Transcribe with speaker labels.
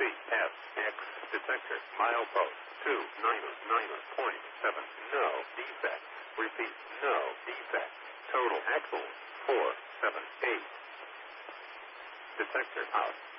Speaker 1: CSX detector, milepost 299.7. No defect. Repeat, no defect. Total axle 478. Detector out.